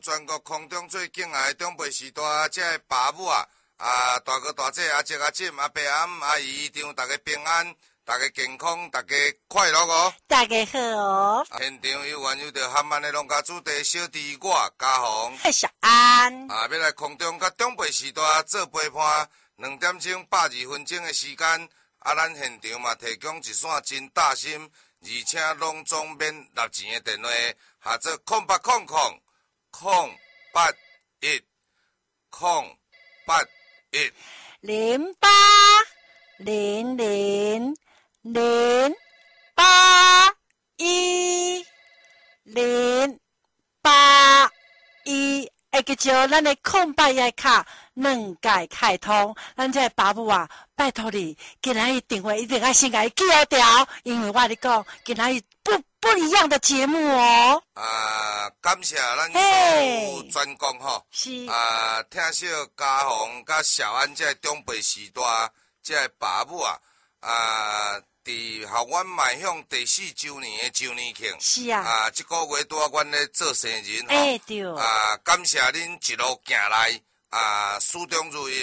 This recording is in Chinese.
全国空中最敬爱的长辈时代，这个爸母大哥大姐阿叔阿婶阿伯阿姆阿姨，让大家平安，大家健康，大家快乐哦！ 大家好哦！ 现场有原有着含万的农家主题小弟我嘉宏， 小安要来空中甲长辈时代做陪伴，2点钟82分钟的时间，咱现场嘛提供一线真大心，而且拢总免纳钱的电话，下做0800 081 081 0800 081 081，会记住咱的空白页卡2届开通，咱这爸母拜托你，今仔日电话一定要先给记掉，因为我跟你讲，今仔日不一样的节目哦。 感谢咱所有专工吼， 是听小嘉宏甲小安这长辈时代，这爸母伫校园迈向第4周年的周年庆， 是这个月拄阮咧做生日对， 感谢恁一路行来，始终如一。